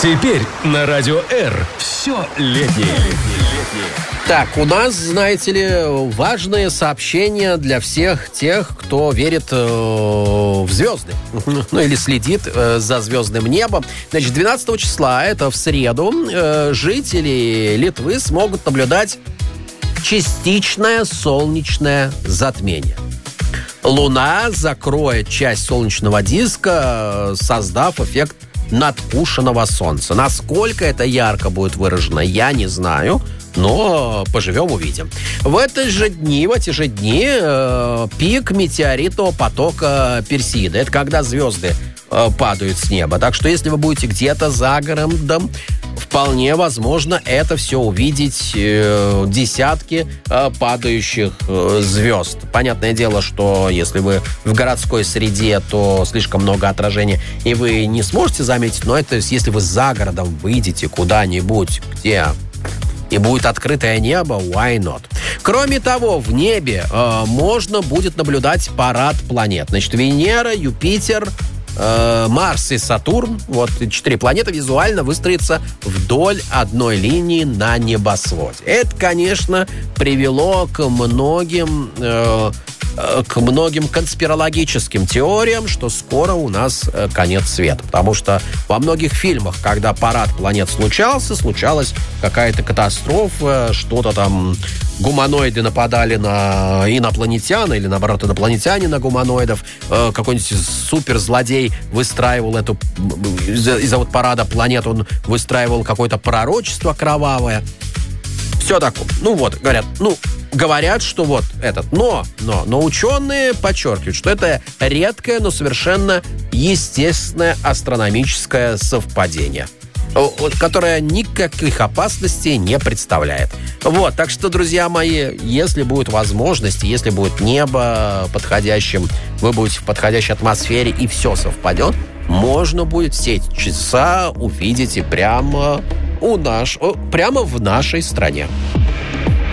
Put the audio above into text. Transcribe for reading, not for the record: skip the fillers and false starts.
Теперь на Радио Р все летнее. Так, у нас, знаете ли, важное сообщение для всех тех, кто верит в звезды. Ну, или следит за звездным небом. Значит, 12 числа, это в среду, жители Литвы смогут наблюдать частичное солнечное затмение. Луна закроет часть солнечного диска, создав эффект надкушенного солнца. Насколько это ярко будет выражено, я не знаю, но поживем, увидим. В эти же дни пик метеоритного потока Персида. Это когда звезды падают с неба. Так что если вы будете где-то за городом, вполне возможно это все увидеть, десятки падающих звезд. Понятное дело, что если вы в городской среде, то слишком много отражения, и вы не сможете заметить, но это если вы за городом выйдете куда-нибудь, где и будет открытое небо, why not? Кроме того, в небе можно будет наблюдать парад планет. Значит, Венера, Юпитер, Марс и Сатурн, вот 4 планеты визуально выстроятся вдоль одной линии на небосводе. Это, конечно, привело к многим конспирологическим теориям, что скоро у нас конец света. Потому что во многих фильмах, когда парад планет случалась какая-то катастрофа, что-то там, гуманоиды нападали на инопланетян, или наоборот, инопланетяне на гуманоидов, какой-нибудь суперзлодей выстраивал из-за вот парада планет, он выстраивал какое-то пророчество кровавое. Все такое. Говорят, что вот этот. Но ученые подчеркивают, что это редкое, но совершенно естественное астрономическое совпадение, которое никаких опасностей не представляет. Вот, так что, друзья мои, если будет возможность, если будет небо подходящим, вы будете в подходящей атмосфере и все совпадет, можно будет все эти часа увидеть и прямо в нашей стране.